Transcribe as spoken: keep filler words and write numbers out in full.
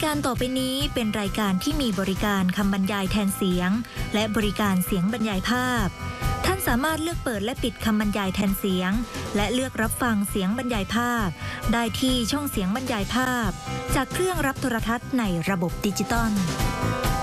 การต่อไปนี้เป็นรายการที่มีบริการคำบรรยายแทนเสียงและบริการเสียงบรรยายภาพท่านสามารถเลือกเปิดและปิดคำบรรยายแทนเสียงและเลือกรับฟังเสียงบรรยายภาพได้ที่ช่องเสียงบรรยายภาพจากเครื่องรับโทรทัศน์ในระบบดิจิตอล